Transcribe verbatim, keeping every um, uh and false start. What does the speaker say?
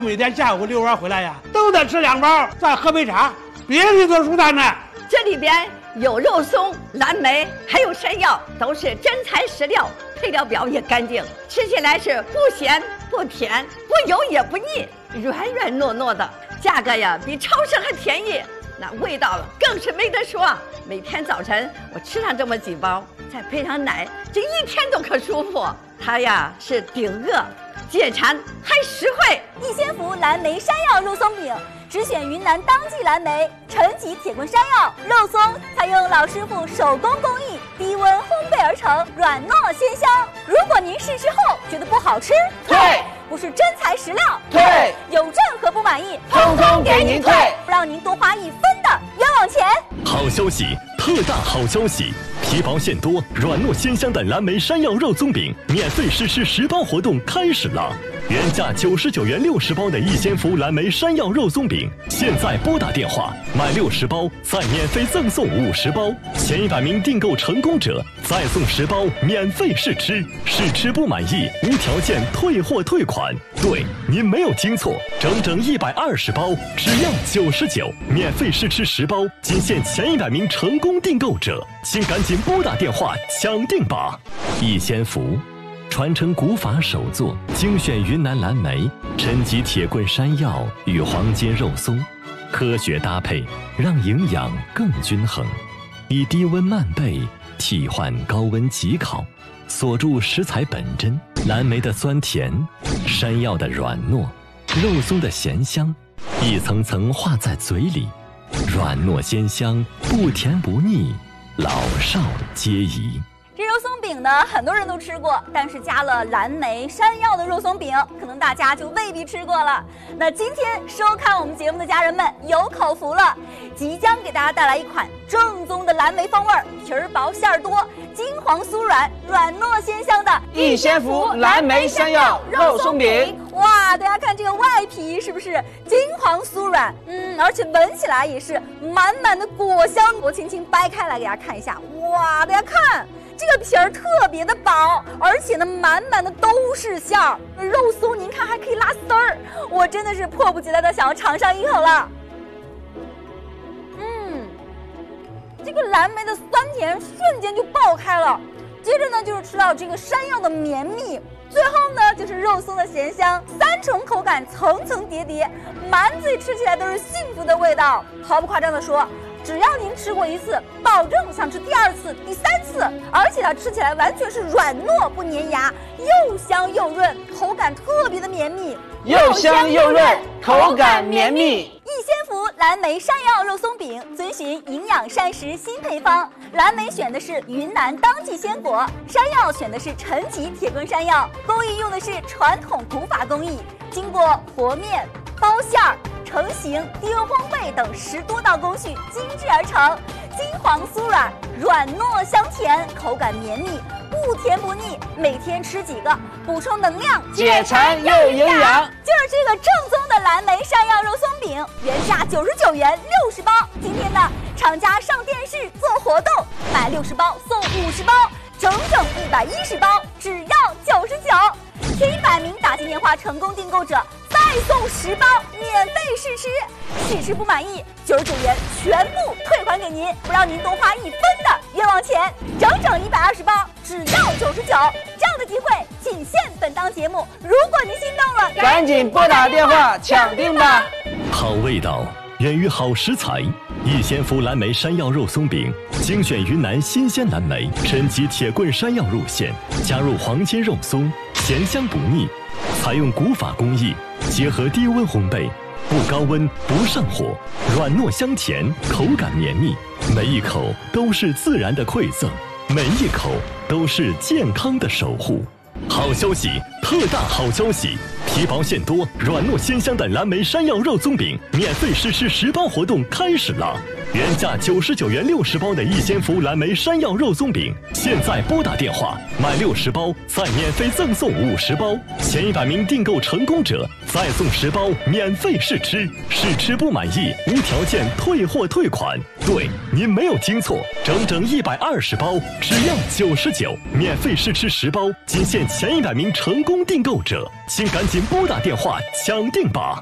每天下午遛弯回来呀，都得吃两包，再喝杯茶，别去做蔬菜呢。 这里边有肉松、蓝莓，还有山药，都是真材实料，配料表也干净，吃起来是不咸不甜，不油也不腻，软软糯糯的，价格呀比超市还便宜，那味道更是没得说。每天早晨我吃上这么几包，再配上奶，这一天都可舒服。它呀是顶饿、解馋还实惠。 逸仙福蓝莓山药肉松饼，只选云南当季蓝莓、陈吉铁棍山药肉松，采用老师傅手工工艺，低温烘焙而成，软糯鲜香。如果您试吃后觉得不好吃， 退； 不是真材实料， 退； 有任何不满意， 通通给您退， 不让您多花一分的冤枉钱。 好消息，特大好消息！皮薄馅多、软糯鲜香的蓝莓山药肉松饼免费试吃十包活动开始了。原价九十九元六十包的逸仙福蓝莓山药肉松饼，现在拨打电话买六十包，再免费赠送五十包，前一百名订购成功者再送十包免费试吃，试吃不满意无条件退货退款。对，您没有听错，整整一百二十包，只要九十九，免费试吃十包，仅限前一百名成功订购者，请赶紧拨打电话抢定吧！逸仙福。传承古法手作，精选云南蓝莓、陈吉铁棍山药与黄金肉松，科学搭配，让营养更均衡。以低温慢焙替换高温急烤，锁住食材本真。蓝莓的酸甜，山药的软糯，肉松的咸香，一层层化在嘴里，软糯鲜香，不甜不腻，老少皆宜。 这肉松饼呢，很多人都吃过，但是加了蓝莓、山药的肉松饼，可能大家就未必吃过了。那今天收看我们节目的家人们有口福了，即将给大家带来一款正宗的蓝莓风味，皮儿薄馅儿多，金黄酥软，软糯鲜香的逸仙福蓝莓山药肉松饼。 哇，大家看这个外皮是不是金黄酥软？嗯，而且闻起来也是满满的果香。我轻轻掰开来给大家看一下，哇，大家看。这个皮儿特别的薄，而且呢，满满的都是馅儿。肉松您看还可以拉丝儿，我真的是迫不及待的想要尝上一口了。嗯，这个蓝莓的酸甜瞬间就爆开了，接着呢就是吃到这个山药的绵密，最后呢就是肉松的咸香，三重口感层层叠叠，满嘴吃起来都是幸福的味道。毫不夸张的说，只要您吃过一次，保证想吃第二次、第三次，而且它吃起来完全是软糯不粘牙，又香又润，口感特别的绵密， 又香又润，口感绵密。 逸仙福蓝莓山药肉松饼遵循营养膳食新配方，蓝莓选的是云南当季鲜果，山药选的是陈吉铁棍山药，工艺用的是传统古法工艺，经过和面、包馅儿、成型、低温烘焙等十多道工序精制而成，金黄酥软，软糯香甜，口感绵密，不甜不腻。每天吃几个，补充能量， 解馋又营养。 就是这个正宗的蓝莓山药肉松饼，原价九十九元六十包，今天呢，厂家上电视做活动，买六十包送五十包，整整一百一十包，只要九十九。前一百名打进电话成功订购者，再送十包免费试吃，试吃不满意，九十九元全部退还给您，不让您多花一分的冤枉钱。整整一百二十包，只要九十九，这样的机会仅限本档节目。如果您心动了， 赶紧拨打电话抢订吧。 好味道源于好食材，逸仙福蓝莓山药肉松饼精选云南新鲜蓝莓、陈吉铁棍山药入馅，加入黄金肉松，咸香不腻，采用古法工艺，结合低温烘焙，不高温不上火，软糯香甜，口感绵密，每一口都是自然的馈赠，每一口都是健康的守护。好消息，特大好消息！皮薄馅多、软糯鲜香的蓝莓山药肉松饼免费试吃十包活动开始了。 原价九十九元六十包的逸仙福蓝莓山药肉松饼，现在拨打电话买六十包，再免费赠送五十包，前一百名订购成功者再送十包免费试吃，试吃不满意无条件退货退款。对，您没有听错，整整一百二十包，只要九十九，免费试吃十包，仅限前一百名成功订购者，请赶紧拨打电话抢订吧。